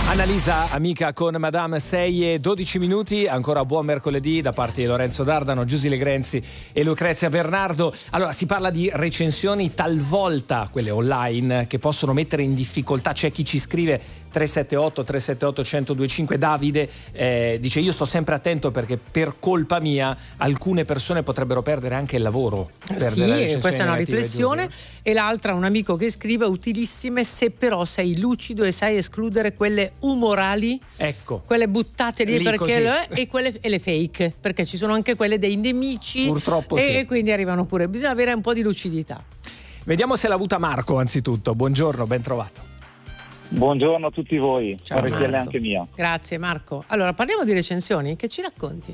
Annalisa, amica con Madame, 6:12, ancora buon mercoledì da parte di Lorenzo D'Ardano, Giusy Legrenzi e Lucrezia Bernardo. Allora, si parla di recensioni talvolta, quelle online, che possono mettere in difficoltà. C'è chi ci scrive 378-1025, Davide dice: io sto sempre attento perché per colpa mia alcune persone potrebbero perdere anche il lavoro. Sì, questa è una riflessione. E l'altra, un amico che scrive: utilissime se però sei lucido e sai escludere quelle umorali, ecco, quelle buttate lì perché e le fake, perché ci sono anche quelle dei nemici, purtroppo e quindi arrivano pure. Bisogna avere un po' di lucidità. Vediamo se l'ha avuta Marco anzitutto. Buongiorno, ben trovato. Buongiorno a tutti voi. Ciao, RTL anche mia. Grazie Marco. Allora, parliamo di recensioni, che ci racconti?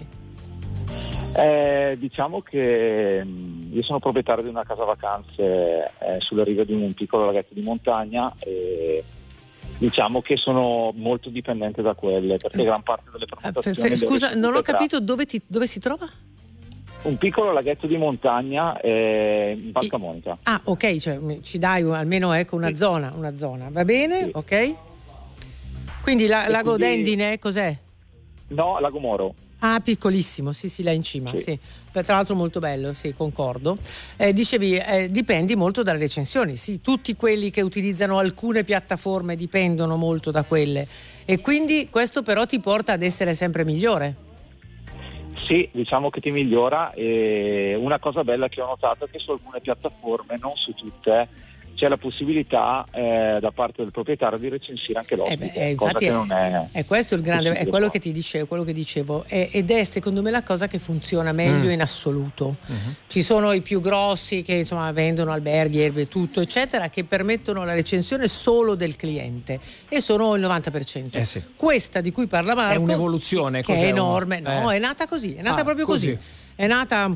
Diciamo che io sono proprietario di una casa vacanze sulle rive di un piccolo laghetto di montagna e diciamo che sono molto dipendente da quelle, perché gran parte delle prenotazioni... Scusa, non ho capito dove si trova? Un piccolo laghetto di montagna in Val Camonica. Ah, ok, cioè ci dai almeno una zona, va bene, sì. Ok. Quindi Lago d'Endine cos'è? No, Lago Moro. Ah, piccolissimo, sì, là in cima, sì. Tra l'altro molto bello, sì, concordo. Dicevi, dipendi molto dalle recensioni, sì, tutti quelli che utilizzano alcune piattaforme dipendono molto da quelle, e quindi questo però ti porta ad essere sempre migliore. Sì, diciamo che ti migliora, e una cosa bella che ho notato è che su alcune piattaforme, non su tutte, c'è la possibilità da parte del proprietario di recensire anche l'ospite, infatti non è questo il grande, è quello che ti dicevo, quello che dicevo, ed è secondo me la cosa che funziona meglio in assoluto. Ci sono i più grossi che insomma vendono alberghi, erbe, tutto eccetera, che permettono la recensione solo del cliente e sono il 90%. Sì. Questa di cui parla Marco è un'evoluzione, che è enorme, no, è nata così, è nata proprio così. È nata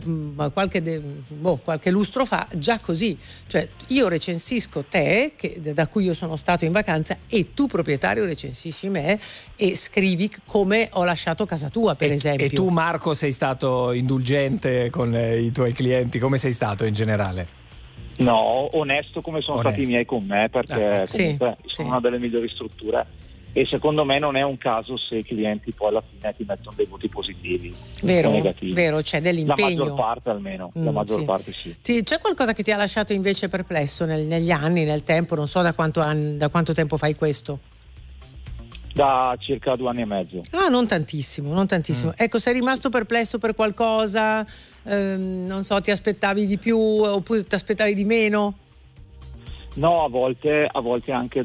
qualche lustro fa già così, cioè io recensisco te, da cui io sono stato in vacanza, e tu proprietario recensisci me e scrivi come ho lasciato casa tua, per esempio. E tu Marco sei stato indulgente con i tuoi clienti, come sei stato in generale? No, onesto come sono stati i miei con me, perché comunque sono una delle migliori strutture. E secondo me non è un caso se i clienti poi alla fine ti mettono dei voti positivi, negativi. Vero, c'è dell'impegno. La maggior parte almeno, la maggior parte sì. C'è qualcosa che ti ha lasciato invece perplesso negli anni, nel tempo? Non so da quanto tempo fai questo? Da circa 2 anni e mezzo. Ah, non tantissimo. Ecco, sei rimasto perplesso per qualcosa? Non so, ti aspettavi di più oppure ti aspettavi di meno? No, a volte anche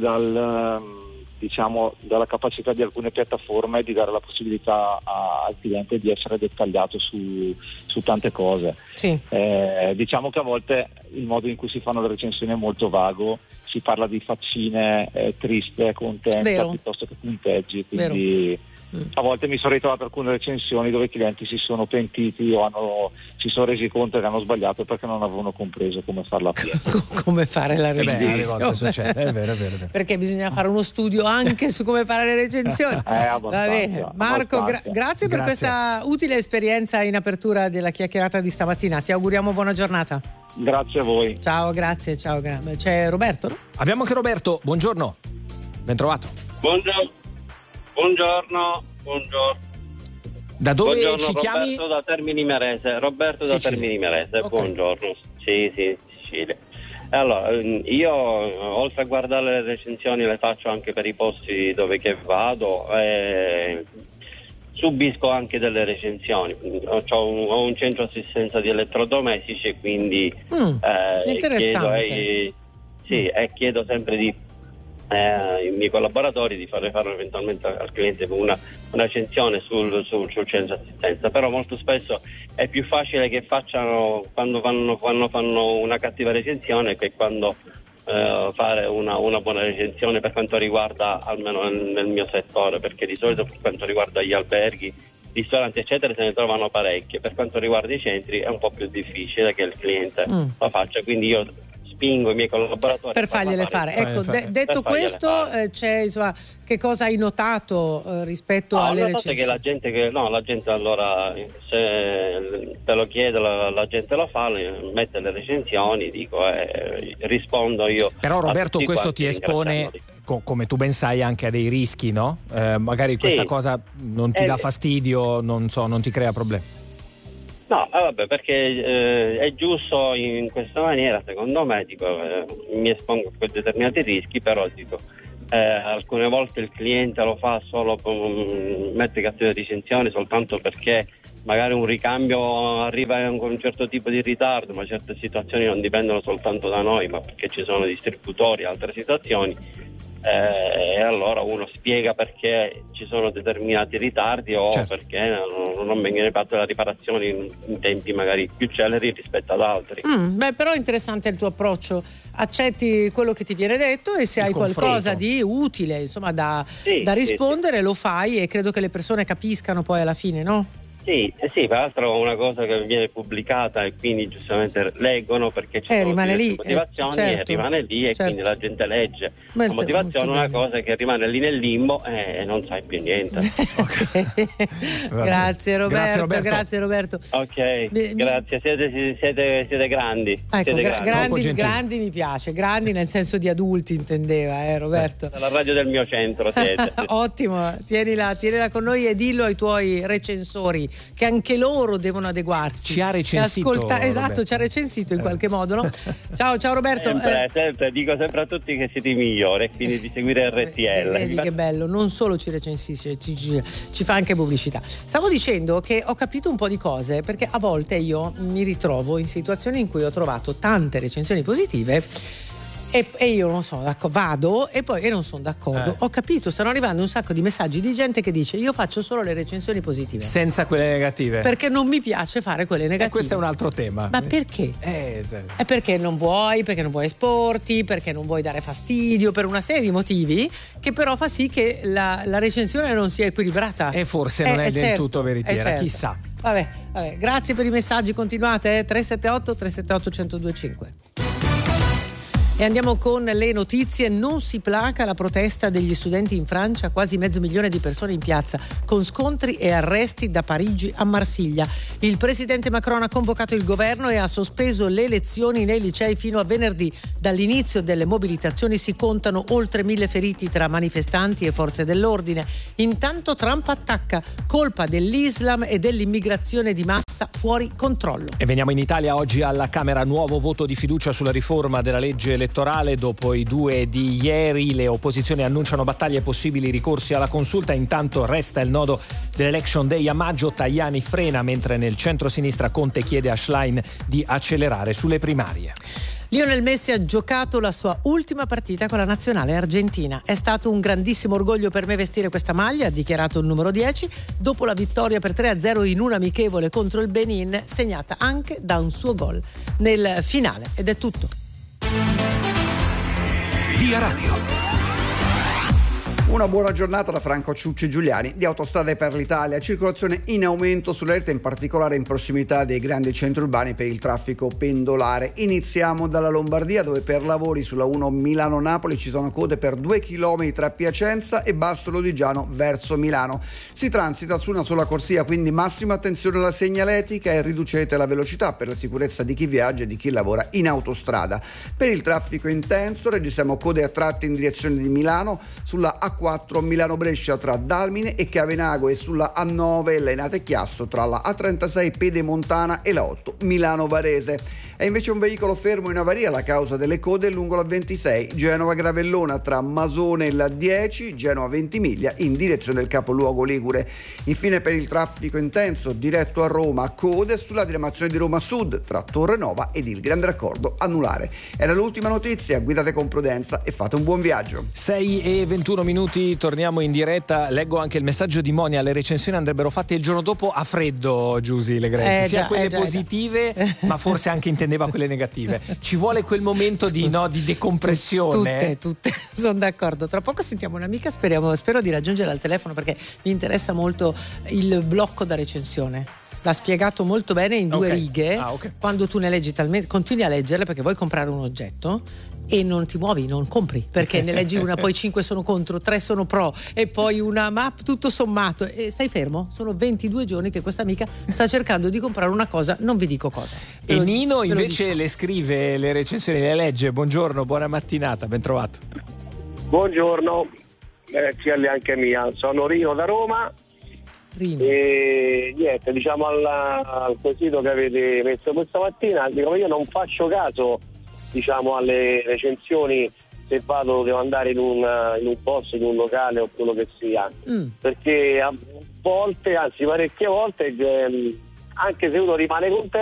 dalla capacità di alcune piattaforme di dare la possibilità al cliente di essere dettagliato su tante cose. Sì. Diciamo che a volte il modo in cui si fanno le recensioni è molto vago, si parla di faccine triste, contenta, piuttosto che punteggi, quindi a volte mi sono ritrovato alcune recensioni dove i clienti si sono pentiti o si sono resi conto che hanno sbagliato perché non avevano compreso come farla come fare la recensione. È vero. Perché bisogna fare uno studio anche su come fare le recensioni. Va bene. Marco, grazie per questa utile esperienza in apertura della chiacchierata di stamattina. Ti auguriamo buona giornata. Grazie a voi. Ciao, grazie. C'è Roberto, no? Abbiamo anche Roberto, buongiorno. Ben trovato. Buongiorno. Da dove buongiorno, ci chiami? Roberto da Termini Imerese. Okay. Buongiorno. Sì, Sicilia. Allora, io oltre a guardare le recensioni le faccio anche per i posti dove che vado, subisco anche delle recensioni. Ho un centro assistenza di elettrodomestici e quindi interessante. Chiedo sempre di i miei collaboratori di fare eventualmente al cliente una recensione sul centro assistenza, però molto spesso è più facile che facciano quando fanno una cattiva recensione che quando fare una buona recensione, per quanto riguarda almeno nel mio settore, perché di solito per quanto riguarda gli alberghi, ristoranti eccetera se ne trovano parecchie, per quanto riguarda i centri è un po' più difficile che il cliente lo faccia, quindi io spingo i miei collaboratori per fargliele fare. Ecco, detto questo, c'è, insomma, che cosa hai notato rispetto alle recensioni? Che la gente allora, se te lo chiede, la gente lo fa, mette le recensioni, dico, rispondo io. Però Roberto, questo ti espone, come tu ben sai, anche a dei rischi, no? Magari questa cosa non ti dà fastidio, non ti crea problemi. No, vabbè, perché è giusto in questa maniera, secondo me, dico, mi espongo a determinati rischi, però dico, alcune volte il cliente lo fa solo mette cattive recensioni soltanto perché magari un ricambio arriva con un certo tipo di ritardo, ma certe situazioni non dipendono soltanto da noi, ma perché ci sono distributori e altre situazioni. E allora uno spiega perché ci sono determinati ritardi o perché non viene fatta la riparazione in tempi magari più celeri rispetto ad altri. Però è interessante il tuo approccio, accetti quello che ti viene detto e se hai qualcosa di utile, insomma, da rispondere, lo fai, e credo che le persone capiscano poi alla fine, no? Sì, tra l'altro una cosa che viene pubblicata e quindi giustamente leggono perché ci sono rimane lì, motivazioni, e rimane lì e quindi la gente legge la motivazione, una cosa che rimane lì nel limbo e non sai più niente. Grazie Roberto. Ok, grazie, siete grandi. Ecco, grandi mi piace, grandi nel senso di adulti intendeva, Roberto. La radio del mio centro siete. Ottimo, tienila con noi e dillo ai tuoi recensori che anche loro devono adeguarsi. Ci ha recensito. Esatto, ci ha recensito in qualche modo, no? Ciao Roberto. Sempre, dico sempre a tutti che siete i migliori, quindi di seguire RTL. Vedi che bello, non solo ci recensisce, ci fa anche pubblicità. Stavo dicendo che ho capito un po' di cose, perché a volte io mi ritrovo in situazioni in cui ho trovato tante recensioni positive e io non sono d'accordo, vado e poi non sono d'accordo. Ho capito, stanno arrivando un sacco di messaggi di gente che dice io faccio solo le recensioni positive senza quelle negative, perché non mi piace fare quelle negative. Questo è un altro tema. Ma perché? Esatto. È perché non vuoi esporti, perché non vuoi dare fastidio, per una serie di motivi che però fa sì che la recensione non sia equilibrata. E forse non è del tutto veritiera, chissà. Vabbè, grazie per i messaggi, continuate, 378 1025. E andiamo con le notizie. Non si placa la protesta degli studenti in Francia, quasi 500.000 di persone in piazza, con scontri e arresti da Parigi a Marsiglia. Il presidente Macron ha convocato il governo e ha sospeso le lezioni nei licei fino a venerdì. Dall'inizio delle mobilitazioni si contano oltre 1.000 feriti tra manifestanti e forze dell'ordine. Intanto Trump attacca, colpa dell'Islam e dell'immigrazione di massa fuori controllo. E veniamo in Italia. Oggi alla Camera nuovo voto di fiducia sulla riforma della legge elettorale. Dopo i 2 di ieri le opposizioni annunciano battaglie e possibili ricorsi alla consulta. Intanto resta il nodo dell'Election Day a maggio. Tajani frena, mentre nel centro-sinistra Conte chiede a Schlein di accelerare sulle primarie. Lionel Messi ha giocato la sua ultima partita con la nazionale argentina. È stato un grandissimo orgoglio per me vestire questa maglia, ha dichiarato il numero 10, dopo la vittoria per 3-0 in un amichevole contro il Benin, segnata anche da un suo gol nel finale. Ed è tutto. Via Radio. Una buona giornata da Franco Ciucci Giuliani di Autostrade per l'Italia. Circolazione in aumento sulla rete, in particolare in prossimità dei grandi centri urbani per il traffico pendolare. Iniziamo dalla Lombardia, dove per lavori sulla 1 Milano-Napoli ci sono code per 2 km tra Piacenza e Basso Lodigiano verso Milano. Si transita su una sola corsia, quindi massima attenzione alla segnaletica e riducete la velocità per la sicurezza di chi viaggia e di chi lavora in autostrada. Per il traffico intenso registriamo code a tratti in direzione di Milano sulla A4 Milano-Brescia tra Dalmine e Cavenago e sulla A9 Lainate Chiasso tra la A36 Pedemontana e la 8 Milano-Varese. È invece un veicolo fermo in avaria la causa delle code lungo la 26 Genova-Gravellona tra Masone e la 10 Genova-Ventimiglia in direzione del capoluogo ligure. Infine per il traffico intenso diretto a Roma, code sulla diramazione di Roma Sud tra Torre Nova ed il Grande Raccordo Anulare. Era l'ultima notizia, guidate con prudenza e fate un buon viaggio. 6:21 minuti, torniamo in diretta. Leggo anche il messaggio di Monia: le recensioni andrebbero fatte il giorno dopo a freddo, Giusy Legrenzi, sia quelle positive ma forse anche intendeva quelle negative. Ci vuole quel momento di decompressione. Tutte, sono d'accordo. Tra poco sentiamo un'amica, spero di raggiungere al telefono perché mi interessa molto il blocco da recensione. l'ha spiegato molto bene in 2 righe. Okay. Quando tu ne leggi talmente, continui a leggerle perché vuoi comprare un oggetto e non ti muovi, non compri, perché ne leggi una, poi 5 sono contro, 3 sono pro e poi una map tutto sommato e stai fermo. Sono 22 giorni che questa amica sta cercando di comprare una cosa, non vi dico cosa. E Nino invece le scrive le recensioni, le legge. Buongiorno, buona mattinata, ben trovato. Buongiorno, anche mia, sono Rino da Roma. E niente, diciamo al quesito che avete messo questa mattina, dico, io non faccio caso, diciamo, alle recensioni se devo andare in un posto, in un locale o quello che sia, perché a volte, anzi parecchie volte, anche se uno rimane contento,